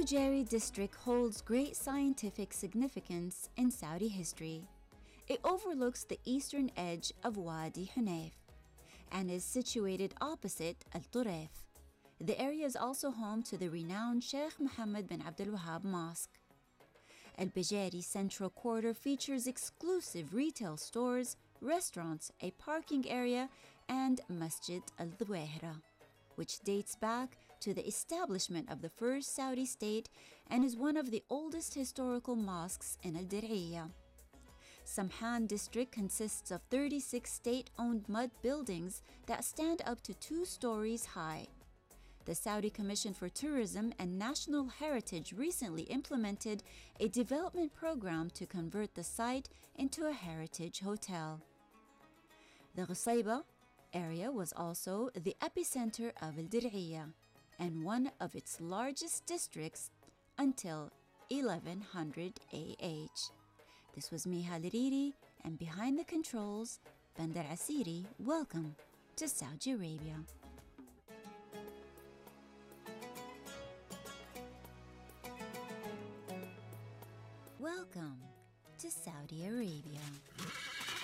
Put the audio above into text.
Bujari district holds great scientific significance in Saudi history. It overlooks the eastern edge of Wadi Hunayf and is situated opposite Al-Turayf. The area is also home to the renowned Sheikh Mohammed bin Abdul Wahab Mosque. Al-Bujari Central Quarter features exclusive retail stores, restaurants, a parking area, and Masjid Al-Dhuwaihra, which dates back to the establishment of the first Saudi state and is one of the oldest historical mosques in Al-Dir'iyah. Samhan district consists of 36 state-owned mud buildings that stand up to 2 stories high. The Saudi Commission for Tourism and National Heritage recently implemented a development program to convert the site into a heritage hotel. The Ghusayba area was also the epicenter of Al-Dir'iyah and one of its largest districts until 1100 AH. This was Miha Liriri, and behind the controls, Bandar Asiri. Welcome to Saudi Arabia. Welcome to Saudi Arabia.